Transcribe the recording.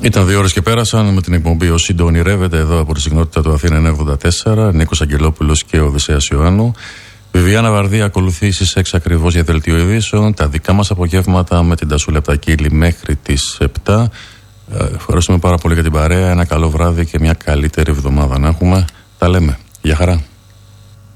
Ήταν 2 ώρες και πέρασαν με την εκπομπή «Ο Σύντο ονειρεύεται» εδώ από τη συχνότητα του Αθήνα 94. Νίκος Αγγελόπουλος και ο Οδυσσέας Ιωάννου. Βιβιάννα Βαρδία ακολουθεί στις 6 ακριβώς για δελτίο ειδήσεων. Τα δικά μας απογεύματα με την Τασούλα Πτακίλη μέχρι τις 7. Ευχαριστούμε πάρα πολύ για την παρέα. Ένα καλό βράδυ και μια καλύτερη εβδομάδα να έχουμε. Τα λέμε. Γεια χαρά.